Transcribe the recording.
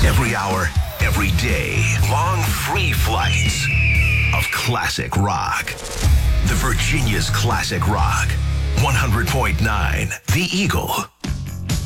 Every hour, every day. Long free flights of classic rock. The Virginia's Classic Rock. 100.9 The Eagle.